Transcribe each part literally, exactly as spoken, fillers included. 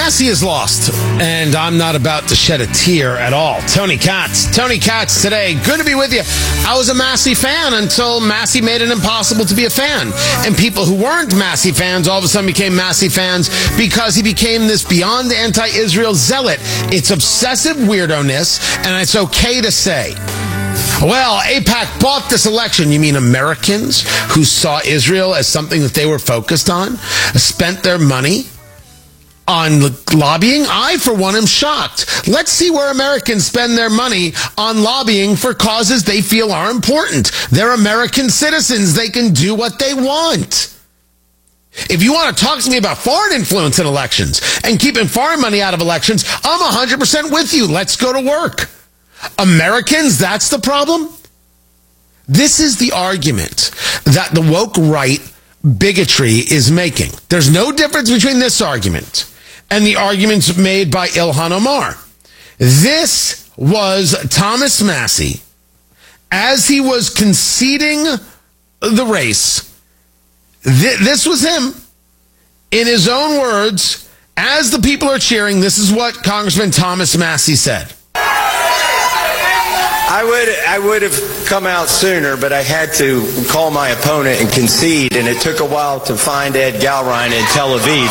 Massey is lost, and I'm not about to shed a tear at all. Tony Katz. Tony Katz today. Good to be with you. I was a Massey fan until Massey made it impossible to be a fan. And people who weren't Massey fans all of a sudden became Massey fans because he became this beyond anti-Israel zealot. It's obsessive weirdo-ness, and it's okay to say. Well, AIPAC bought this election. You mean Americans who saw Israel as something that they were focused on, spent their money on lobbying? I, for one, am shocked. Let's see where Americans spend their money on lobbying for causes they feel are important. They're American citizens. They can do what they want. If you want to talk to me about foreign influence in elections and keeping foreign money out of elections, I'm one hundred percent with you. Let's go to work. Americans, that's the problem? This is the argument that the woke right bigotry is making. There's no difference between this argument and the arguments made by Ilhan Omar. This was Thomas Massey as he was conceding the race. Th- this was him. In his own words, as the people are cheering, this is what Congressman Thomas Massey said. I would I would have come out sooner, but I had to call my opponent and concede, and it took a while to find Ed Galrein in Tel Aviv.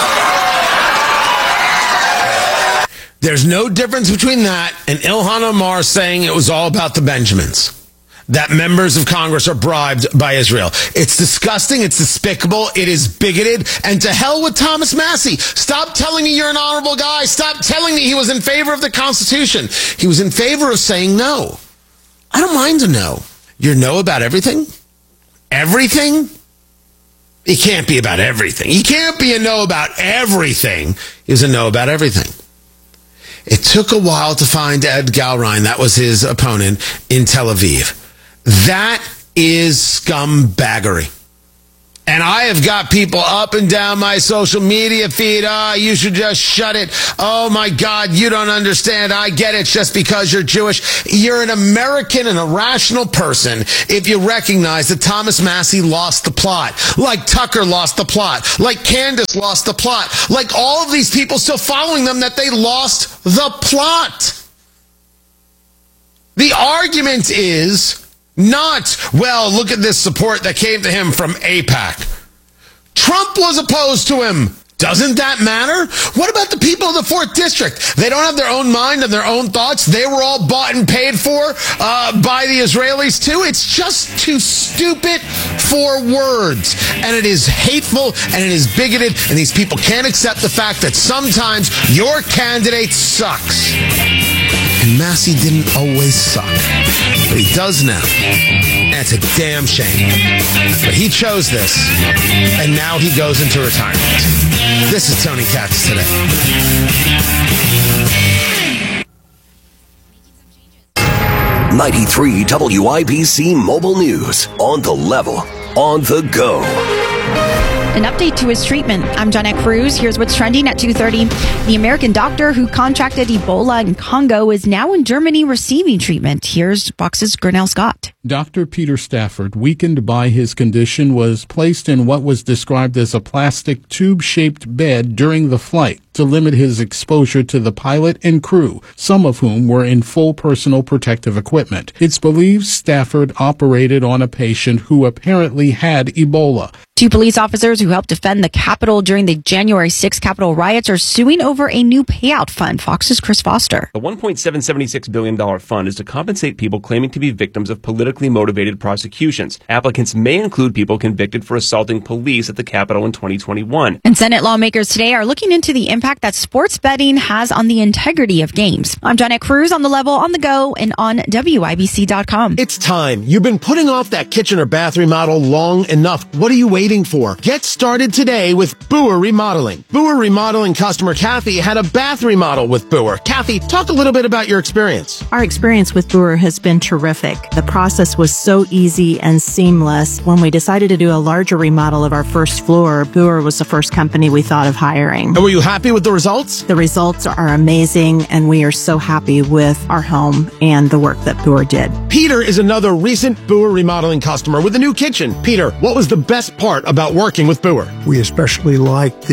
There's no difference between that and Ilhan Omar saying it was all about the Benjamins, that members of Congress are bribed by Israel. It's disgusting. It's despicable. It is bigoted. And to hell with Thomas Massey. Stop telling me you're an honorable guy. Stop telling me he was in favor of the Constitution. He was in favor of saying no. I don't mind a no. You're no about everything? Everything? It can't be about everything. He can't be a no about everything. He was a no about everything. It took a while to find Ed Galrein, that was his opponent, in Tel Aviv. That is scumbaggery. And I have got people up and down my social media feed. Ah, oh, you should just shut it. Oh, my God, you don't understand. I get it just because you're Jewish. You're an American and a rational person if you recognize that Thomas Massey lost the plot, like Tucker lost the plot, like Candace lost the plot, like all of these people still following them, that they lost the plot. The argument is not, well, look at this support that came to him from AIPAC. Trump was opposed to him. Doesn't that matter? What about the people of the fourth District? They don't have their own mind and their own thoughts. They were all bought and paid for uh, by the Israelis too. It's just too stupid for words. And it is hateful and it is bigoted. And these people can't accept the fact that sometimes your candidate sucks. And Massey didn't always suck, but he does now. That's a damn shame. But he chose this, and now he goes into retirement. This is Tony Katz today. ninety-three W I B C Mobile News. On the level, on the go. An update to his treatment. I'm Jonette Cruz. Here's what's trending at two thirty. The American doctor who contracted Ebola in Congo is now in Germany receiving treatment. Here's Fox's Grinnell Scott. Doctor Peter Stafford, weakened by his condition, was placed in what was described as a plastic tube-shaped bed during the flight to limit his exposure to the pilot and crew, some of whom were in full personal protective equipment. It's believed Stafford operated on a patient who apparently had Ebola. Two police officers who helped defend the Capitol during the January sixth Capitol riots are suing over a new payout fund. Fox's Chris Foster. The one point seven seven six billion dollars fund is to compensate people claiming to be victims of politically motivated prosecutions. Applicants may include people convicted for assaulting police at the Capitol in twenty twenty-one. And Senate lawmakers today are looking into the impact that sports betting has on the integrity of games. I'm Jonette Cruz, on the level, on the go, and on W I B C dot com. It's time. You've been putting off that kitchen or bath remodel long enough. What are you waiting for? Get started today with Boer Remodeling. Boer Remodeling customer Kathy had a bath remodel with Boer. Kathy, talk a little bit about your experience. Our experience with Boer has been terrific. The process was so easy and seamless. When we decided to do a larger remodel of our first floor, Boer was the first company we thought of hiring. And were you happy with the results? The results are amazing, and we are so happy with our home and the work that Boer did. Peter is another recent Boer Remodeling customer with a new kitchen. Peter, what was the best part about working with Boer? We especially like the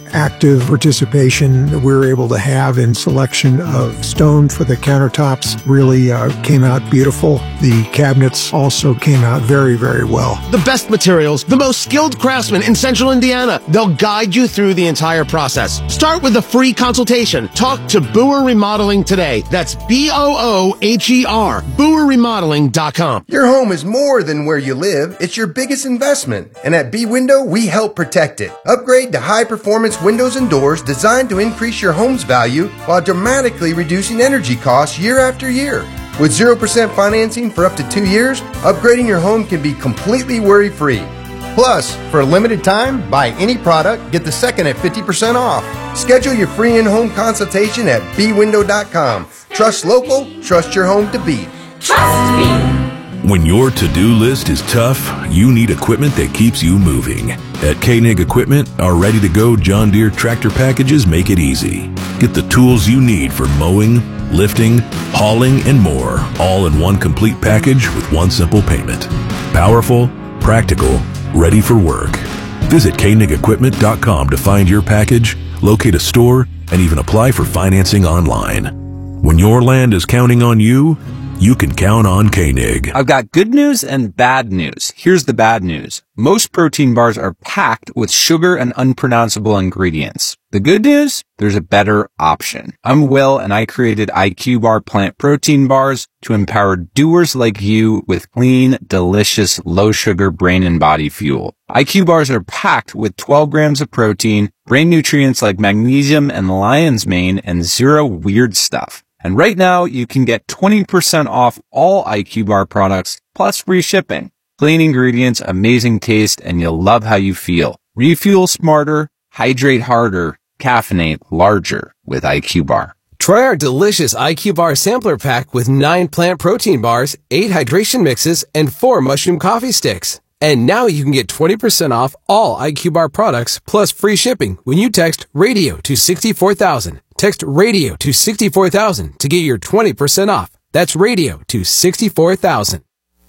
active participation that we were able to have in selection of stone for the countertops really uh, came out beautiful. The cabinets also came out very, very well. The best materials, the most skilled craftsmen in Central Indiana. They'll guide you through the entire process. Start with a free consultation. Talk to Boer Remodeling today. That's B O O H E R, boer remodeling dot com. Your home is more than where you live. It's your biggest investment. And at B-Window, we help protect it. Upgrade to high-performance windows and doors designed to increase your home's value while dramatically reducing energy costs year after year. With zero percent financing for up to two years, upgrading your home can be completely worry-free. Plus, for a limited time, buy any product, get the second at fifty percent off. Schedule your free in-home consultation at b window dot com. Trust local, trust your home to beat. Trust me. When your to-do list is tough, you need equipment that keeps you moving. At Koenig Equipment, our ready-to-go John Deere tractor packages make it easy. Get the tools you need for mowing, lifting, hauling, and more, all in one complete package with one simple payment. Powerful, practical, ready for work. Visit Koenig Equipment dot com to find your package, locate a store, and even apply for financing online. When your land is counting on you, you can count on Koenig. I've got good news and bad news. Here's the bad news. Most protein bars are packed with sugar and unpronounceable ingredients. The good news? There's a better option. I'm Will, and I created I Q Bar plant protein bars to empower doers like you with clean, delicious, low-sugar brain and body fuel. I Q bars are packed with twelve grams of protein, brain nutrients like magnesium and lion's mane, and zero weird stuff. And right now, you can get twenty percent off all I Q Bar products, plus free shipping. Clean ingredients, amazing taste, and you'll love how you feel. Refuel smarter, hydrate harder, caffeinate larger with I Q Bar. Try our delicious I Q Bar sampler pack with nine plant protein bars, eight hydration mixes, and four mushroom coffee sticks. And now you can get twenty percent off all I Q Bar products, plus free shipping when you text RADIO to sixty-four thousand. Text RADIO to sixty-four thousand to get your twenty percent off. That's RADIO to sixty-four thousand.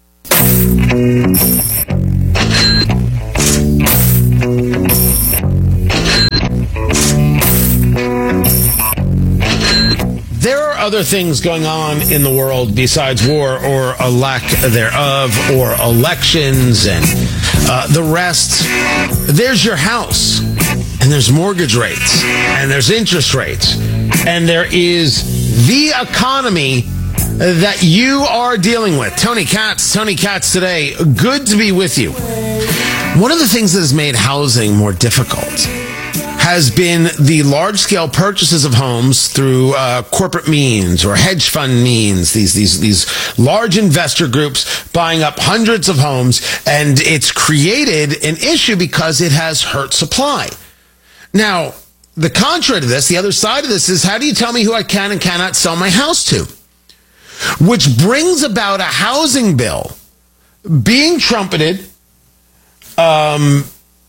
There are other things going on in the world besides war or a lack thereof or elections and uh, the rest. There's your house, and there's mortgage rates, and there's interest rates, and there is the economy that you are dealing with. Tony Katz, Tony Katz today. Good to be with you. One of the things that has made housing more difficult has been the large-scale purchases of homes through uh, corporate means or hedge fund means, these, these, these large investor groups buying up hundreds of homes, and it's created an issue because it has hurt supply. Now, the contrary to this, the other side of this is, how do you tell me who I can and cannot sell my house to? Which brings about a housing bill being trumpeted um,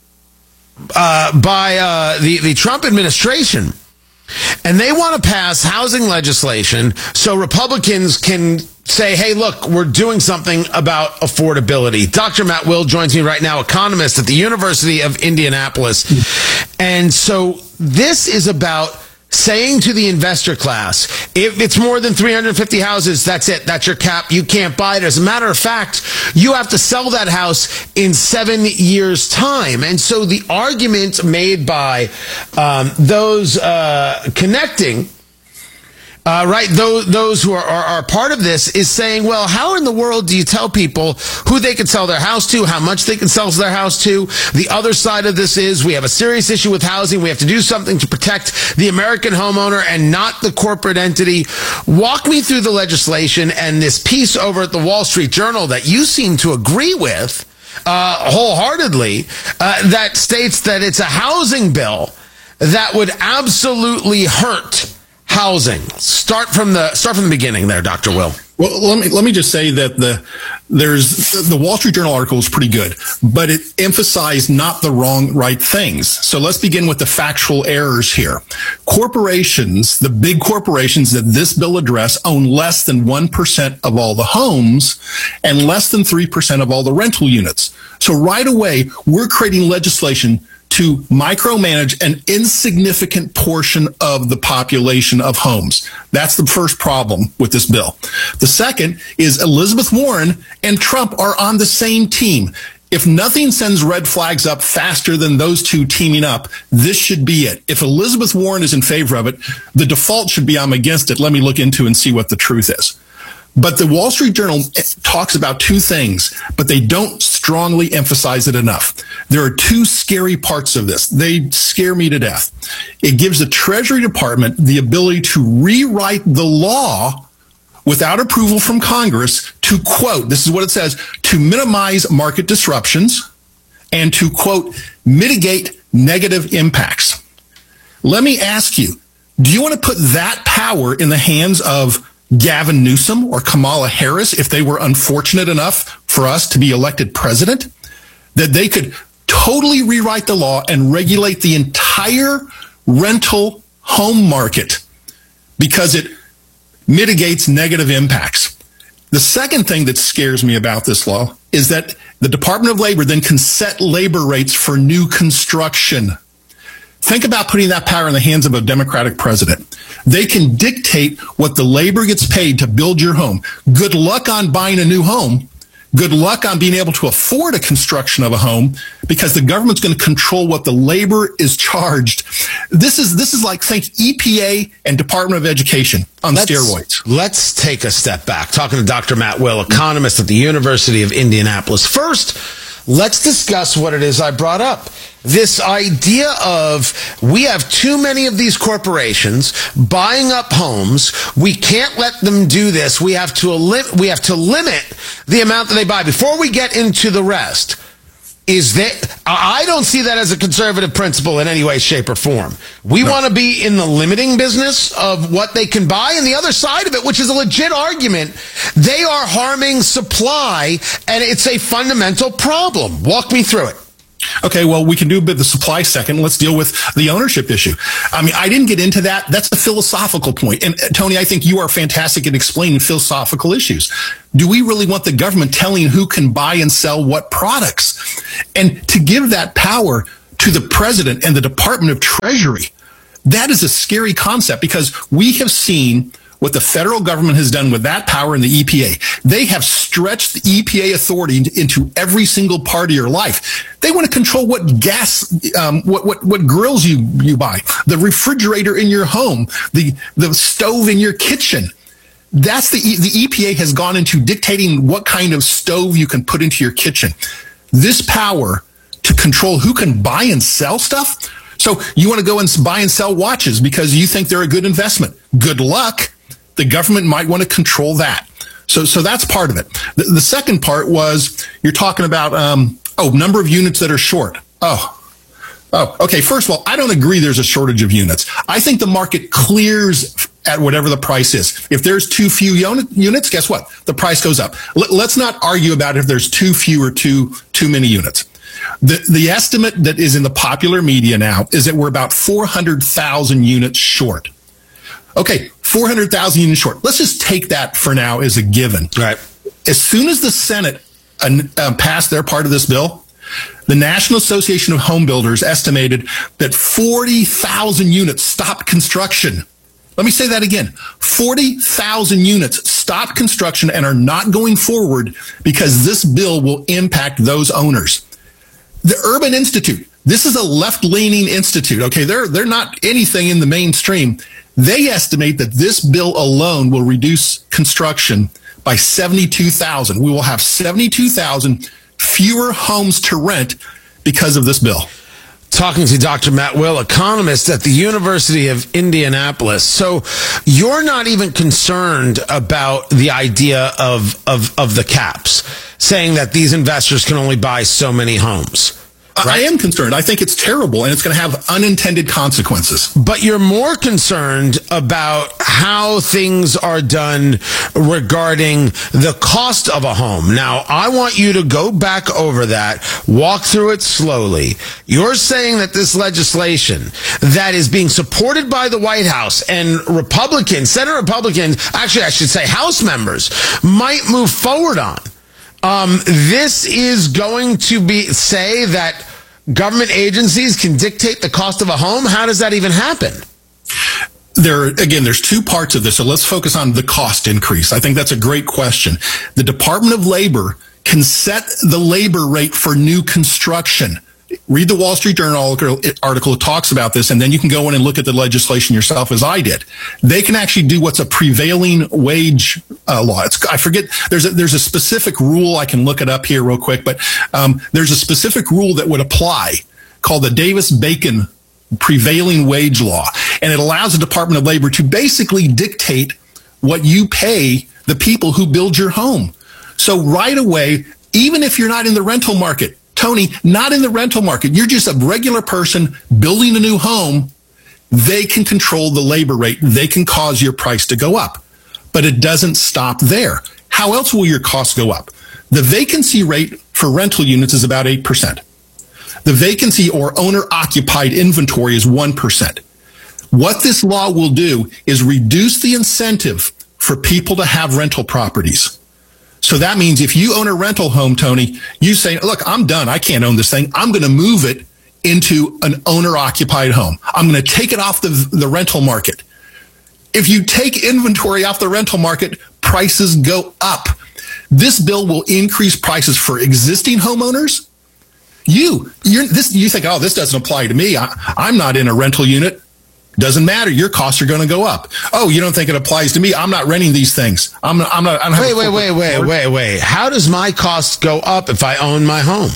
uh, by uh, the, the Trump administration. And they want to pass housing legislation so Republicans can say, hey, look, we're doing something about affordability. Doctor Matt Will joins me right now, economist at the University of Indianapolis. And so this is about saying to the investor class, if it's more than three hundred fifty houses, that's it. That's your cap. You can't buy it. As a matter of fact, you have to sell that house in seven years' time. And so the argument made by um, those uh, connecting, uh, right, those, those who are, are, are part of this is saying, well, how in the world do you tell people who they can sell their house to, how much they can sell their house to? The other side of this is we have a serious issue with housing. We have to do something to protect the American homeowner and not the corporate entity. Walk me through the legislation and this piece over at the Wall Street Journal that you seem to agree with uh, wholeheartedly uh, that states that it's a housing bill that would absolutely hurt housing. Start from the start from the beginning there, Doctor Will. Well, let me let me just say that the there's the Wall Street Journal article is pretty good, but it emphasized not the wrong right things. So let's begin with the factual errors here. Corporations, the big corporations that this bill address, own less than one percent of all the homes and less than three percent of all the rental units. So right away, we're creating legislation to micromanage an insignificant portion of the population of homes. That's the first problem with this bill. The second is Elizabeth Warren and Trump are on the same team. If nothing sends red flags up faster than those two teaming up, this should be it. If Elizabeth Warren is in favor of it, the default should be I'm against it. Let me look into and see what the truth is. But the Wall Street Journal talks about two things, but they don't strongly emphasize it enough. There are two scary parts of this. They scare me to death. It gives the Treasury Department the ability to rewrite the law without approval from Congress to, quote, this is what it says, to minimize market disruptions and to, quote, mitigate negative impacts. Let me ask you, do you want to put that power in the hands of Gavin Newsom or Kamala Harris if they were unfortunate enough for us to be elected president? That they could totally rewrite the law and regulate the entire rental home market because it mitigates negative impacts. The second thing that scares me about this law is that the Department of Labor then can set labor rates for new construction. Think about putting that power in the hands of a Democratic president. They can dictate what the labor gets paid to build your home. Good luck on buying a new home. Good luck on being able to afford a construction of a home because the government's going to control what the labor is charged. This is this is like, think E P A and Department of Education on let's, steroids. Let's take a step back. Talking to Doctor Matt Will, economist at the University of Indianapolis. First, let's discuss what it is I brought up. This idea of we have too many of these corporations buying up homes. We can't let them do this. We have to limit, we have to limit the amount that they buy. Before we get into the rest, is that I don't see that as a conservative principle in any way, shape, or form. We no. want to be in the limiting business of what they can buy. And the other side of it, which is a legit argument, they are harming supply, and it's a fundamental problem. Walk me through it. Okay, well, we can do a bit of the supply second. Let's deal with the ownership issue. I mean, I didn't get into that. That's a philosophical point. And, uh, Tony, I think you are fantastic at explaining philosophical issues. Do we really want the government telling who can buy and sell what products? And to give that power to the president and the Department of Treasury, that is a scary concept because we have seen what the federal government has done with that power in the E P A. They have stretched the E P A authority into every single part of your life. They want to control what gas, um, what, what, what grills you, you buy, the refrigerator in your home, the, the stove in your kitchen. That's the, the E P A has gone into dictating what kind of stove you can put into your kitchen. This power to control who can buy and sell stuff. So you want to go and buy and sell watches because you think they're a good investment. Good luck. The government might want to control that. So, so that's part of it. The, the second part was you're talking about, um, oh, number of units that are short. Oh, oh, okay. First of all, I don't agree there's a shortage of units. I think the market clears at whatever the price is. If there's too few unit, units, guess what? The price goes up. Let, let's not argue about if there's too few or too, too many units. The, the estimate that is in the popular media now is that we're about four hundred thousand units short. Okay, four hundred thousand units short. Let's just take that for now as a given. Right. As soon as the Senate uh, passed their part of this bill, the National Association of Home Builders estimated that forty thousand units stopped construction. Let me say that again. forty thousand units stopped construction and are not going forward because this bill will impact those owners. The Urban Institute, this is a left-leaning institute, okay? They're, they're not anything in the mainstream. They estimate that this bill alone will reduce construction by seventy-two thousand. We will have seventy-two thousand fewer homes to rent because of this bill. Talking to Doctor Matt Will, economist at the University of Indianapolis. So you're not even concerned about the idea of, of, of the caps, saying that these investors can only buy so many homes. Right? I am concerned. I think it's terrible, and it's going to have unintended consequences. But you're more concerned about how things are done regarding the cost of a home. Now, I want you to go back over that, walk through it slowly. You're saying that this legislation that is being supported by the White House and Republicans, Senate Republicans, actually I should say House members, might move forward on. Um, this is going to be say that government agencies can dictate the cost of a home? How does that even happen? There, again, there's two parts of this, so let's focus on the cost increase. I think that's a great question. The Department of Labor can set the labor rate for new construction. Read the Wall Street Journal article, it talks about this, and then you can go in and look at the legislation yourself, as I did. They can actually do what's a prevailing wage uh, law. It's, I forget, there's a, there's a specific rule, I can look it up here real quick, but um, there's a specific rule that would apply called the Davis-Bacon prevailing wage law, and it allows the Department of Labor to basically dictate what you pay the people who build your home. So right away, even if you're not in the rental market, Tony, not in the rental market, you're just a regular person building a new home, they can control the labor rate. They can cause your price to go up. But it doesn't stop there. How else will your costs go up? The vacancy rate for rental units is about eight percent. The vacancy or owner-occupied inventory is one percent. What this law will do is reduce the incentive for people to have rental properties. So that means if you own a rental home, Tony, you say, look, I'm done. I can't own this thing. I'm going to move it into an owner-occupied home. I'm going to take it off the, the rental market. If you take inventory off the rental market, prices go up. This bill will increase prices for existing homeowners. You, you're, this, you think, oh, this doesn't apply to me. I, I'm not in a rental unit. Doesn't matter. Your costs are going to go up. Oh, you don't think it applies to me? I'm not renting these things. I'm not. I'm not. I don't have wait, wait, wait, wait, wait, wait. How does my costs go up if I own my home?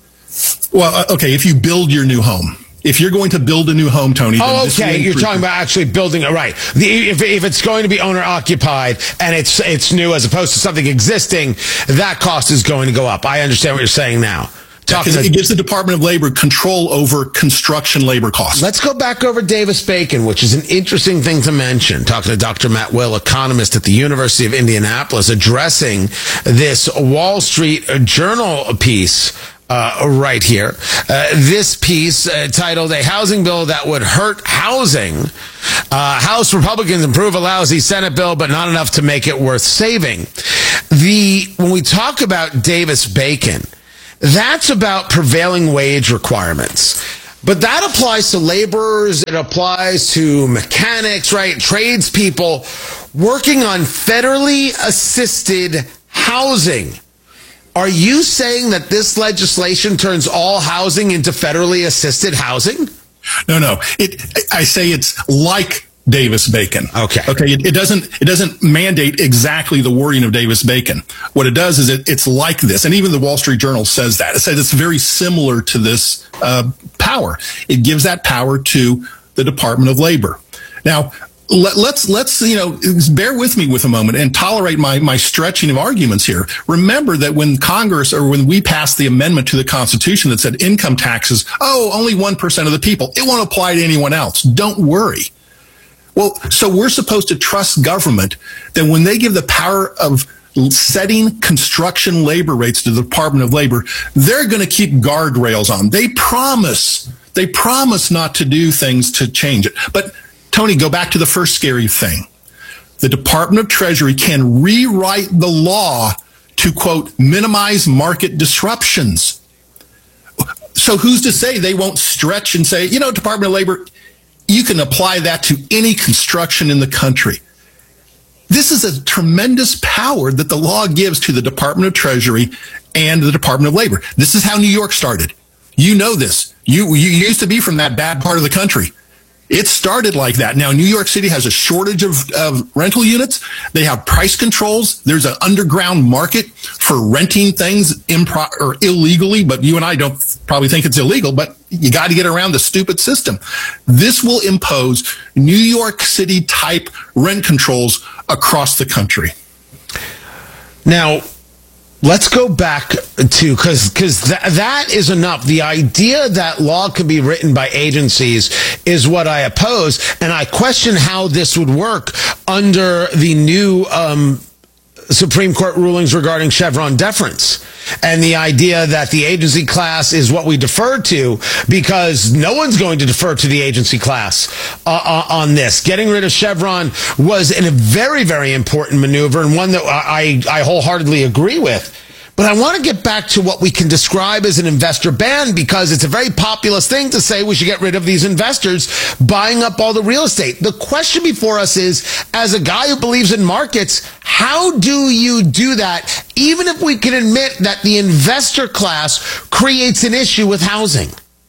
Well, okay. If you build your new home, if you're going to build a new home, Tony. Oh, okay. You're talking about actually building it, right? The, if if it's going to be owner occupied and it's it's new as opposed to something existing, that cost is going to go up. I understand what you're saying now. Because it gives the Department of Labor control over construction labor costs. Let's go back over Davis-Bacon, which is an interesting thing to mention. Talking to Doctor Matt Will, economist at the University of Indianapolis, addressing this Wall Street Journal piece uh, right here. Uh, this piece uh, titled "A Housing Bill That Would Hurt Housing." Uh, House Republicans approve a lousy Senate bill, but not enough to make it worth saving. The when we talk about Davis-Bacon, that's about prevailing wage requirements. But that applies to laborers. It applies to mechanics, right? Tradespeople working on federally assisted housing. Are you saying that this legislation turns all housing into federally assisted housing? No, no. It, I say it's like Davis-Bacon. Okay. Okay. It, it doesn't, it doesn't mandate exactly the wording of Davis-Bacon. What it does is it, it's like this. And even the Wall Street Journal says that. It says it's very similar to this, uh, power. It gives that power to the Department of Labor. Now, let, let's, let's, you know, bear with me with a moment and tolerate my, my stretching of arguments here. Remember that when Congress or when we passed the amendment to the Constitution that said income taxes, oh, only one percent of the people, it won't apply to anyone else. Don't worry. Well, so we're supposed to trust government that when they give the power of setting construction labor rates to the Department of Labor, they're going to keep guardrails on. They promise, they promise not to do things to change it. But Tony, go back to the first scary thing. The Department of Treasury can rewrite the law to, quote, minimize market disruptions. So who's to say they won't stretch and say, you know, Department of Labor, you can apply that to any construction in the country. This is a tremendous power that the law gives to the Department of Treasury and the Department of Labor. This is how New York started. You know this. You, you used to be from that bad part of the country. It started like that. Now, New York City has a shortage of, of rental units. They have price controls. There's an underground market for renting things impro- or illegally, but you and I don't probably think it's illegal, but you got to get around the stupid system. This will impose New York City type rent controls across the country. Now, let's go back to, because because th- that is enough. The idea that law can be written by agencies is what I oppose, and I question how this would work under the new um, Supreme Court rulings regarding Chevron deference. And the idea that the agency class is what we defer to, because no one's going to defer to the agency class uh, on this. Getting rid of Chevron was a very, very important maneuver, and one that I, I wholeheartedly agree with. But I want to get back to what we can describe as an investor ban, because it's a very populist thing to say we should get rid of these investors buying up all the real estate. The question before us is, as a guy who believes in markets, how do you do that, even if we can admit that the investor class creates an issue with housing?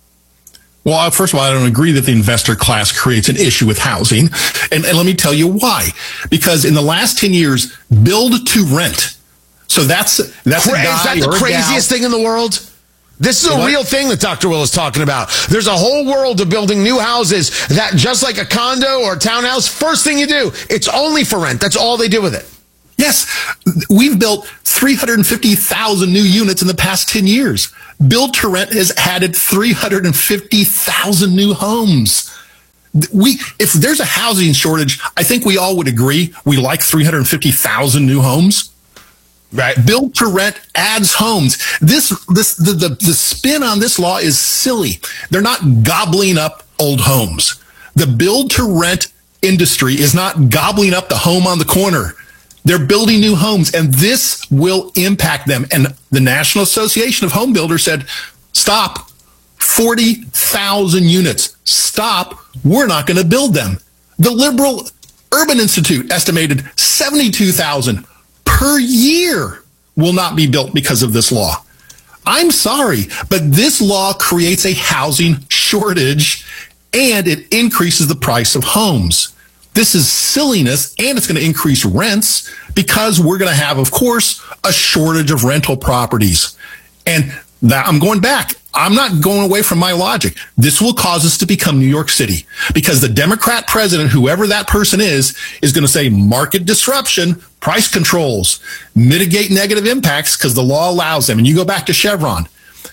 Well, first of all, I don't agree that the investor class creates an issue with housing. And, and let me tell you why. Because in the last ten years, build to rent. So that's that's Cra- a guy is that the or a craziest gal. thing in the world? This is a What? real thing that Doctor Will is talking about. There's a whole world of building new houses that, just like a condo or a townhouse, first thing you do, it's only for rent. That's all they do with it. Yes, we've built three hundred fifty thousand new units in the past ten years. Build to rent has added three hundred fifty thousand new homes. We, if there's a housing shortage, I think we all would agree we like three hundred fifty thousand new homes. Right. Build to rent adds homes. This, this, the, the, the spin on this law is silly. They're not gobbling up old homes. The build to rent industry is not gobbling up the home on the corner. They're building new homes, and this will impact them. And the National Association of Home Builders said, stop, forty thousand units. Stop. We're not going to build them. The Liberal Urban Institute estimated seventy-two thousand per year will not be built because of this law. I'm sorry, but this law creates a housing shortage, and it increases the price of homes. This is silliness, and it's going to increase rents because we're going to have, of course, a shortage of rental properties. And that, I'm going back. I'm not going away from my logic. This will cause us to become New York City because the Democrat president, whoever that person is, is going to say market disruption, price controls, mitigate negative impacts because the law allows them. And you go back to Chevron.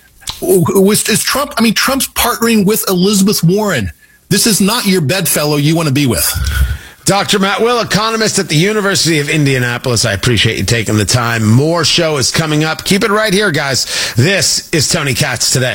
Was, is Trump, I mean, Trump's partnering with Elizabeth Warren. This is not your bedfellow you want to be with. Doctor Matt Will, economist at the University of Indianapolis. I appreciate you taking the time. More show is coming up. Keep it right here, guys. This is Tony Katz Today.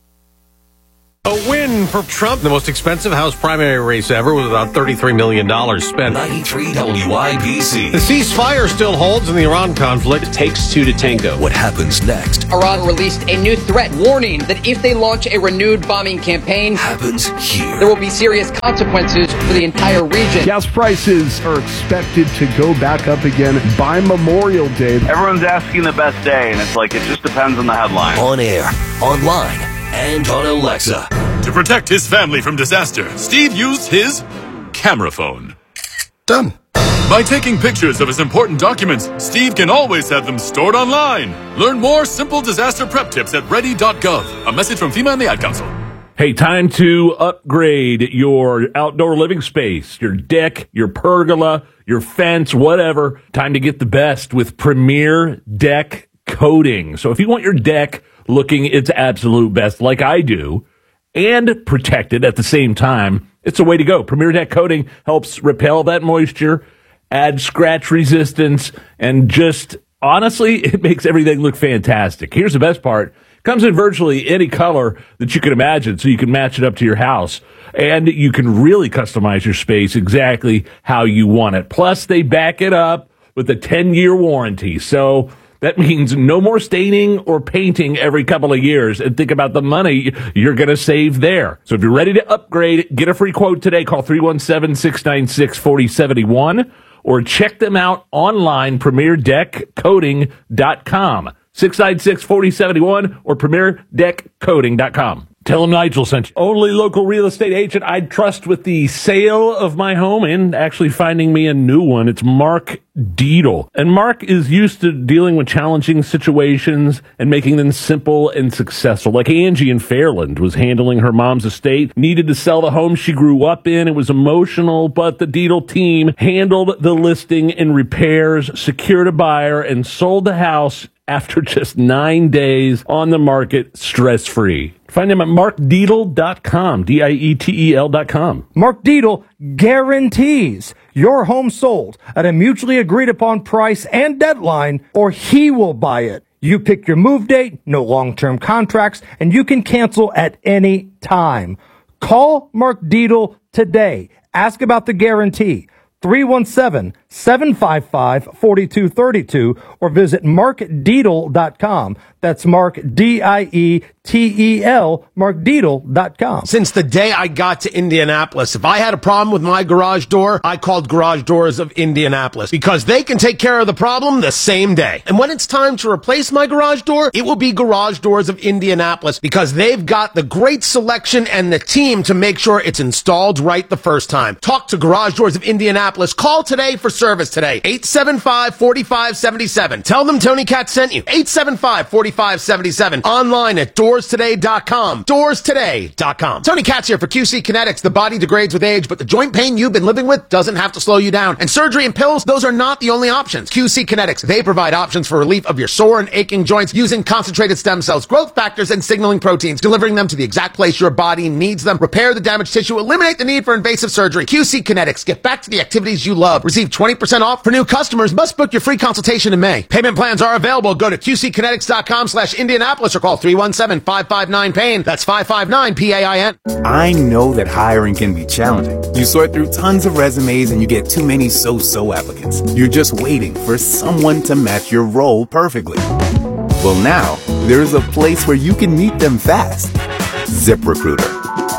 A win for Trump. The most expensive House primary race ever was about thirty-three million dollars spent. ninety-three W I B C. The ceasefire still holds in the Iran conflict. It takes two to tango. What happens next Iran released a new threat, warning that if they launch a renewed bombing campaign, happens here. there will be serious consequences for the entire region. Gas prices are expected to go back up again by Memorial Day. Everyone's asking the best day, and it's like it just depends on the headline. On air, online, and on Alexa. To protect his family from disaster, Steve used his camera phone. Done. By taking pictures of his important documents, Steve can always have them stored online. Learn more simple disaster prep tips at ready dot gov. A message from FEMA and the Ad Council. Hey, time to upgrade your outdoor living space, your deck, your pergola, your fence, whatever. Time to get the best with Premier Deck Coating. So if you want your deck looking its absolute best like I do, and protected at the same time, it's a way to go. Premier Deck Coating helps repel that moisture, add scratch resistance, and just honestly, it makes everything look fantastic. Here's the best part. It comes in virtually any color that you can imagine, so you can match it up to your house. And you can really customize your space exactly how you want it. Plus, they back it up with a ten-year warranty. So that means no more staining or painting every couple of years. And think about the money you're going to save there. So if you're ready to upgrade, get a free quote today. Call three one seven, six nine six, four zero seven one or check them out online, premier deck coating dot com. six nine six, four zero seven one or premier deck coating dot com. Tell them Nigel sent you. Only local real estate agent I'd trust with the sale of my home and actually finding me a new one. It's Mark Deedle. And Mark is used to dealing with challenging situations and making them simple and successful. Like Angie in Fairland was handling her mom's estate, needed to sell the home she grew up in. It was emotional, but the Deedle team handled the listing and repairs, secured a buyer, and sold the house after just nine days on the market, stress-free. Find him at mark deedle dot com, D I E T E L dot com. Mark Deedle guarantees your home sold at a mutually agreed upon price and deadline, or he will buy it. You pick your move date, no long-term contracts, and you can cancel at any time. Call Mark Deedle today. Ask about the guarantee. three one seven, seven five five, four two three two or visit mark dietel dot com. That's Mark, D I E T E L, mark dietel dot com. Since the day I got to Indianapolis, if I had a problem with my garage door, I called Garage Doors of Indianapolis because they can take care of the problem the same day. And when it's time to replace my garage door, it will be Garage Doors of Indianapolis because they've got the great selection and the team to make sure it's installed right the first time. Talk to Garage Doors of Indianapolis. Call today for service today. eight seven five, four five seven seven. Tell them Tony Katz sent you. eight seven five, four five seven seven. Online at doors today dot com. doors today dot com. Tony Katz here for Q C Kinetics. The body degrades with age, but the joint pain you've been living with doesn't have to slow you down. And surgery and pills, those are not the only options. Q C Kinetics, they provide options for relief of your sore and aching joints using concentrated stem cells, growth factors, and signaling proteins, delivering them to the exact place your body needs them. Repair the damaged tissue, eliminate the need for invasive surgery. Q C Kinetics, get back to the activities you love. Receive twenty percent off for new customers. Must book your free consultation in May. Payment plans are available. Go to Q C kinetics dot com slash Indianapolis or call three one seven, five five nine, pain. That's five five nine, P A I N. I know that hiring can be challenging. You sort through tons of resumes and you get too many so-so applicants. You're just waiting for someone to match your role perfectly. Well, now, there's a place where you can meet them fast. ZipRecruiter.